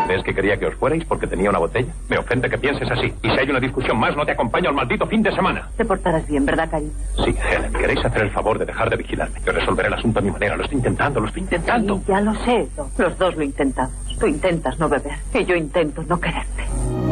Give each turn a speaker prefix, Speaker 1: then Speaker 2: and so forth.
Speaker 1: ¿Crees que quería que os fuerais porque tenía una botella? Me ofende que pienses así. Y si hay una discusión más, no te acompaño al maldito fin de semana.
Speaker 2: Te portarás bien, ¿verdad, cariño?
Speaker 1: Sí, Helen, queréis hacer el favor de dejar de vigilarme. Yo resolveré el asunto a mi manera. Lo estoy intentando.
Speaker 2: Sí, ya lo sé. Los dos lo intentamos. Tú intentas no beber y yo intento no quererte.